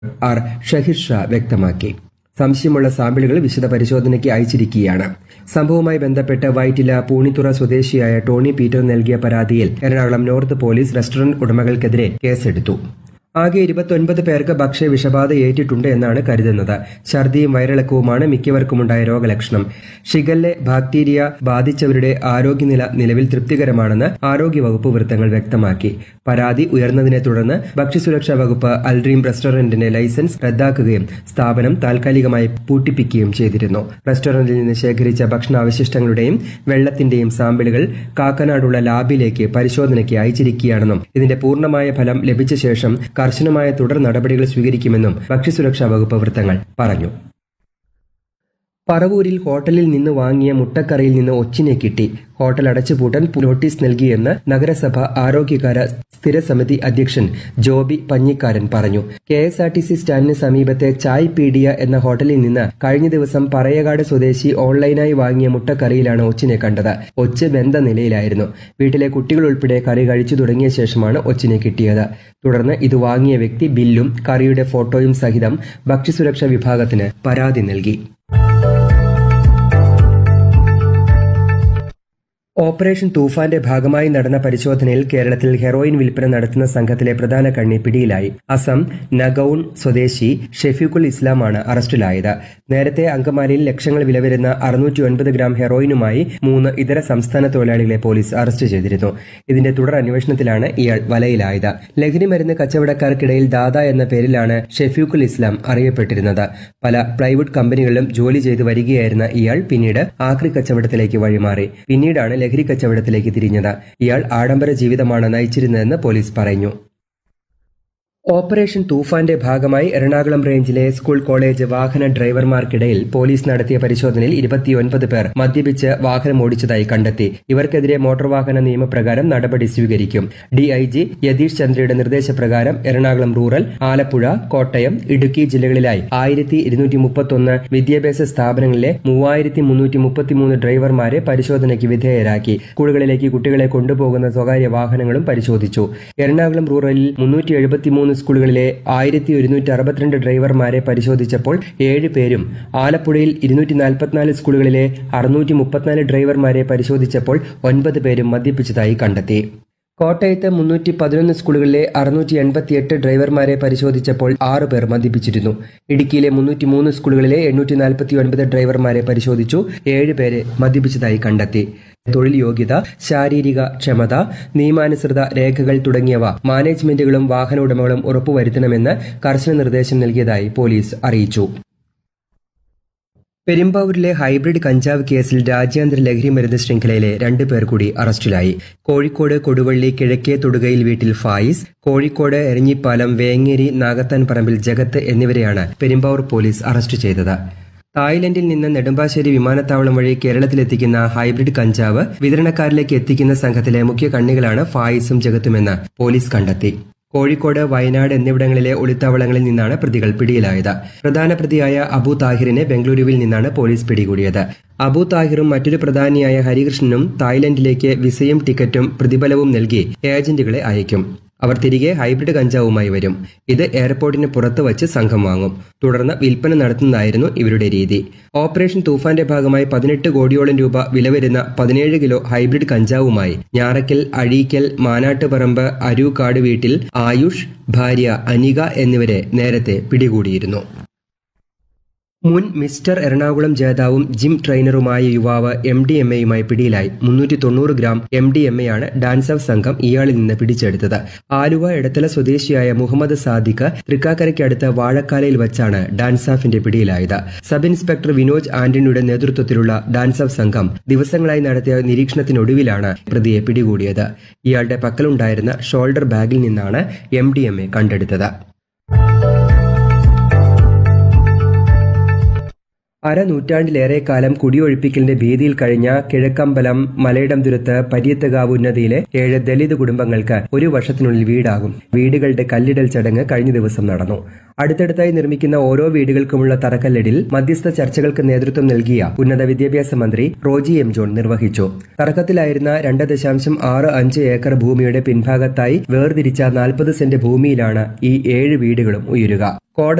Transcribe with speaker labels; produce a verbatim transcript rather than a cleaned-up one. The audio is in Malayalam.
Speaker 1: ആർ ഷഹീർ ഷാ വ്യക്തമാക്കി. സംശയമുള്ള സാമ്പിളുകൾ വിശദ പരിശോധനയ്ക്ക് അയച്ചിരിക്കുകയാണ്. സംഭവവുമായി ബന്ധപ്പെട്ട് വൈറ്റില പൂണിത്തുറ സ്വദേശിയായ ടോണി പീറ്റർ നൽകിയ പരാതിയിൽ എറണാകുളം നോർത്ത് പോലീസ് റെസ്റ്റോറന്റ് ഉടമകൾക്കെതിരെ കേസെടുത്തു. ആകെ ഇരുപത്തൊൻപത് പേർക്ക് ഭക്ഷ്യ വിഷബാധ ഏറ്റിട്ടുണ്ട് എന്നാണ് കരുതുന്നത്. ഛർദിയും വയറിളക്കവുമാണ് മിക്കവർക്കുമുണ്ടായ രോഗലക്ഷണം. ഷിഗല്ല ബാക്ടീരിയ ബാധിച്ചവരുടെ ആരോഗ്യനില നിലവിൽ തൃപ്തികരമാണെന്ന് ആരോഗ്യവകുപ്പ് വൃത്തങ്ങൾ വ്യക്തമാക്കി. പരാതി ഉയർന്നതിനെ തുടർന്ന് ഭക്ഷ്യസുരക്ഷാ വകുപ്പ് അൽഡ്രീം റെസ്റ്റോറന്റിന്റെ ലൈസൻസ് റദ്ദാക്കുകയും സ്ഥാപനം താൽക്കാലികമായി പൂട്ടിപ്പിക്കുകയും ചെയ്തിരുന്നു. റെസ്റ്റോറന്റിൽ നിന്ന് ശേഖരിച്ച ഭക്ഷണാവശിഷ്ടങ്ങളുടെയും വെള്ളത്തിന്റെയും സാമ്പിളുകൾ കാക്കനാടുള്ള ലാബിലേക്ക് പരിശോധനയ്ക്ക് അയച്ചിരിക്കുകയാണെന്നും ഇതിന്റെ പൂർണ്ണമായ ഫലം ലഭിച്ച ശേഷം കർശനമായ തുടർ നടപടികൾ സ്വീകരിക്കുമെന്നും ഭക്ഷ്യസുരക്ഷാ വകുപ്പ് വൃത്തങ്ങൾ പറഞ്ഞു. പറവൂരിൽ ഹോട്ടലിൽ നിന്ന് വാങ്ങിയ മുട്ടക്കറിയിൽ നിന്ന് ഒച്ചിനെ കിട്ടി. ഹോട്ടൽ അടച്ചുപൂട്ടാൻ നോട്ടീസ് നൽകിയെന്ന് നഗരസഭ ആരോഗ്യകാര്യ സ്ഥിരസമിതി അധ്യക്ഷൻ ജോബി പഞ്ഞിക്കാരൻ പറഞ്ഞു. K S R T C സ്റ്റാൻഡിന് സമീപത്തെ ചായ് പീഡിയ എന്ന ഹോട്ടലിൽ നിന്ന് കഴിഞ്ഞ ദിവസം പറയകാട് സ്വദേശി ഓൺലൈനായി വാങ്ങിയ മുട്ടക്കറിയിലാണ് ഒച്ചിനെ കണ്ടത്. ഒച്ച് വെന്ത നിലയിലായിരുന്നു. വീട്ടിലെ കുട്ടികൾ ഉൾപ്പെടെ കറി കഴിച്ചു തുടങ്ങിയ ശേഷമാണ് ഒച്ചിനെ കിട്ടിയത്. തുടർന്ന് ഇത് വാങ്ങിയ വ്യക്തി ബില്ലും കറിയുടെ ഫോട്ടോയും സഹിതം ഭക്ഷ്യസുരക്ഷാ വിഭാഗത്തിന് പരാതി നൽകി. ഓപ്പറേഷൻ തൂഫാന്റെ ഭാഗമായി നടന്ന പരിശോധനയിൽ കേരളത്തിൽ ഹെറോയിൻ വിൽപ്പന നടത്തുന്ന സംഘത്തിലെ പ്രധാന കണ്ണി പിടിയിലായി. അസം നഗൌൺ സ്വദേശി ഷെഫീഖുൽ ഇസ്ലാമാണ് അറസ്റ്റിലായത്. നേരത്തെ അങ്കമാലിയിൽ ലക്ഷങ്ങൾ വില വരുന്ന അറുന്നൂറ്റി ഒൻപത് ഗ്രാം ഹെറോയിനുമായി മൂന്ന് ഇതര സംസ്ഥാന തൊഴിലാളികളെ പോലീസ് അറസ്റ്റ് ചെയ്തിരുന്നു. ഇതിന്റെ തുടർ അന്വേഷണത്തിലാണ് ഇയാൾ വലയിലായത്. ലഹരി മരുന്ന് കച്ചവടക്കാർക്കിടയിൽ ദാദ എന്ന പേരിലാണ് ഷെഫീഖുൽ ഇസ്ലാം അറിയപ്പെട്ടിരുന്നത്. പല പ്ലൈവുഡ് കമ്പനികളിലും ജോലി ചെയ്തു വരികയായിരുന്ന ഇയാൾ പിന്നീട് ആക്രി കച്ചവടത്തിലേക്ക് വഴിമാറി. പിന്നീടാണ് ലഹരി കച്ചവടത്തിലേക്ക് തിരിഞ്ഞത്. ഇയാൾ ആഡംബര ജീവിതമാണ് നയിച്ചിരുന്നതെന്ന് പോലീസ് പറഞ്ഞു. ഓപ്പറേഷൻ തൂഫാന്റെ ഭാഗമായി എറണാകുളം റേഞ്ചിലെ സ്കൂൾ കോളേജ് വാഹന ഡ്രൈവർമാർക്കിടയിൽ പോലീസ് നടത്തിയ പരിശോധനയിൽ ഇരുപത്തിയൊൻപത് പേർ മദ്യപിച്ച് വാഹനം ഓടിച്ചതായി കണ്ടെത്തി. ഇവർക്കെതിരെ മോട്ടോർ വാഹന നിയമപ്രകാരം നടപടി സ്വീകരിക്കും. ഡിഐജി യതീഷ് ചന്ദ്രയുടെ നിർദ്ദേശപ്രകാരം എറണാകുളം റൂറൽ, ആലപ്പുഴ, കോട്ടയം, ഇടുക്കി ജില്ലകളിലായി ആയിരത്തി ഇരുന്നൂറ്റി മുപ്പത്തൊന്ന് വിദ്യാഭ്യാസ സ്ഥാപനങ്ങളിലെ മൂവായിരത്തി മുന്നൂറ്റി മുപ്പത്തിമൂന്ന് ഡ്രൈവർമാരെ പരിശോധനയ്ക്ക് വിധേയരാക്കി. സ്കൂളുകളിലേക്ക് കുട്ടികളെ കൊണ്ടുപോകുന്ന സ്വകാര്യ വാഹനങ്ങളും പരിശോധിച്ചു. എറണാകുളം റൂറലിൽ മുന്നൂറ്റി എഴുപത്തിമൂന്ന് സ്കൂളുകളിലെ ആയിരത്തി ഒരുന്നൂറ്റി അറുപത്തിരണ്ട് ഡ്രൈവർമാരെ പരിശോധിച്ചപ്പോൾ ഏഴ് പേരും, ആലപ്പുഴയിൽ ഇരുന്നൂറ്റി നാൽപ്പത്തിനാല് സ്കൂളുകളിലെ അറുന്നൂറ്റി മുപ്പത്തിനാല് ഡ്രൈവർമാരെ പരിശോധിച്ചപ്പോൾ ഒൻപത് പേരും മദ്യപിച്ചതായി കണ്ടെത്തി. കോട്ടയത്ത് മുന്നൂറ്റി പതിനൊന്ന് സ്കൂളുകളിലെ അറുന്നൂറ്റി എൺപത്തിയെട്ട് ഡ്രൈവർമാരെ പരിശോധിച്ചപ്പോൾ ആറ് പേർ മദ്യപിച്ചിരുന്നു. ഇടുക്കിയിലെ മുന്നൂറ്റി മൂന്ന് സ്കൂളുകളിലെ എണ്ണൂറ്റി നാൽപ്പത്തി ഒൻപത് ഡ്രൈവർമാരെ പരിശോധിച്ചു. ഏഴ് പേരെ മദ്യപിച്ചതായി കണ്ടെത്തി. തൊഴിൽ യോഗ്യത, ശാരീരിക ക്ഷമത, നിയമാനുസൃത രേഖകൾ തുടങ്ങിയവ മാനേജ്മെന്റുകളും വാഹന ഉടമകളും ഉറപ്പുവരുത്തണമെന്ന് കർശന നിർദ്ദേശം നൽകിയതായി പോലീസ് അറിയിച്ചു. പെരുമ്പാവൂരിലെ ഹൈബ്രിഡ് കഞ്ചാവ് കേസിൽ രാജ്യാന്തര ലഹരിമരുന്ന് ശൃംഖലയിലെ രണ്ടു പേർ കൂടി അറസ്റ്റിലായി. കോഴിക്കോട് കൊടുവള്ളി കിഴക്കേ തൊടുകയിൽ വീട്ടിൽ ഫായിസ്, കോഴിക്കോട് എരഞ്ഞിപ്പാലം വേങ്ങേരി നാഗത്താൻ പറമ്പിൽ ജഗത്ത് എന്നിവരെയാണ് പെരുമ്പാവൂർ പോലീസ് അറസ്റ്റ് ചെയ്തത്. തായ്ലൻഡിൽ നിന്ന് നെടുമ്പാശ്ശേരി വിമാനത്താവളം വഴി കേരളത്തിലെത്തിക്കുന്ന ഹൈബ്രിഡ് കഞ്ചാവ് വിതരണക്കാരിലേക്ക് എത്തിക്കുന്ന സംഘത്തിലെ മുഖ്യ കണ്ണികളാണ് ഫായിസും ജഗത്തുമെന്ന് പോലീസ് കണ്ടെത്തി. കോഴിക്കോട്, വയനാട് എന്നിവിടങ്ങളിലെ ഒളിത്താവളങ്ങളിൽ നിന്നാണ് പ്രതികൾ പിടിയിലായത്. പ്രധാന പ്രതിയായ അബു താഹിറിനെ ബംഗളൂരുവിൽ നിന്നാണ് പോലീസ് പിടികൂടിയത്. അബു താഹിറും മറ്റൊരു പ്രധാനിയായ ഹരികൃഷ്ണനും തായ്ലൻഡിലേക്ക് വിസയും ടിക്കറ്റും പ്രതിഫലവും നൽകി ഏജന്റുകളെ അയക്കും. അവർ തിരികെ ഹൈബ്രിഡ് കഞ്ചാവുമായി വരും. ഇത് എയർപോർട്ടിന് പുറത്ത് വച്ച് സംഘം വാങ്ങും. തുടർന്ന് വിൽപ്പന നടത്തുന്നതായിരുന്നു ഇവരുടെ രീതി. ഓപ്പറേഷൻ തൂഫാന്റെ ഭാഗമായി പതിനെട്ട് കോടിയോളം രൂപ വില വരുന്ന പതിനേഴ് കിലോ ഹൈബ്രിഡ് കഞ്ചാവുമായി ഞാറക്കൽ, അഴീക്കൽ, മാനാട്ടുപറമ്പ്, അരൂക്കാട് വീട്ടിൽ ആയുഷ്, ഭാര്യ അനിക എന്നിവരെ നേരത്തെ പിടികൂടിയിരുന്നു. മുൻ മിസ്റ്റർ എറണാകുളം ജേതാവും ജിം ട്രെയിനറുമായ യുവാവ് എം ഡി എം എയുമായി പിടിയിലായി. മുന്നൂറ്റി തൊണ്ണൂറ് gram M D M എയാണ് dance of സംഘം ഇയാളിൽ നിന്ന് പിടിച്ചെടുത്തത്. ആലുവ എടത്തല സ്വദേശിയായ മുഹമ്മദ് സാദിഖ് തൃക്കാക്കരയ്ക്കടുത്ത് വാഴക്കാലയിൽ വച്ചാണ് ഡാൻസ് ഓഫിന്റെ പിടിയിലായത്. സബ് ഇൻസ്പെക്ടർ വിനോജ് ആന്റണിയുടെ നേതൃത്വത്തിലുള്ള ഡാൻസ് ഓഫ് സംഘം ദിവസങ്ങളായി നടത്തിയ നിരീക്ഷണത്തിനൊടുവിലാണ് പ്രതിയെ പിടികൂടിയത്. ഇയാളുടെ പക്കലുണ്ടായിരുന്ന ഷോൾഡർ ബാഗിൽ നിന്നാണ് എം ഡി എം എ കണ്ടെടുത്തത്. അരനൂറ്റാണ്ടിലേറെ കാലം കുടിയൊഴിപ്പിക്കലിന്റെ ഭീതിയിൽ കഴിഞ്ഞ കിഴക്കമ്പലം മലയിടംതുരുത്ത് പര്യത്തുകാവ് ഉന്നതിയിലെ ഏഴ് ദലിത് കുടുംബങ്ങൾക്ക് ഒരു വർഷത്തിനുള്ളിൽ വീടാകും. വീടുകളുടെ കല്ലിടൽ ചടങ്ങ് കഴിഞ്ഞ ദിവസം നടന്നു. അടുത്തടുത്തായി നിർമ്മിക്കുന്ന ഓരോ വീടുകൾക്കുമുള്ള തറക്കല്ലിടിൽ മധ്യസ്ഥ ചർച്ചകൾക്ക് നേതൃത്വം നൽകിയ ഉന്നത വിദ്യാഭ്യാസ മന്ത്രി റോജി എം ജോൺ നിർവഹിച്ചു. തർക്കത്തിലായിരുന്ന രണ്ട് ദശാംശം ആറ് അഞ്ച് ഏക്കർ ഭൂമിയുടെ പിൻഭാഗത്തായി വേർതിരിച്ച നാൽപ്പത് സെന്റ് ഭൂമിയിലാണ് ഈ ഏഴ് വീടുകളും ഉയരുക.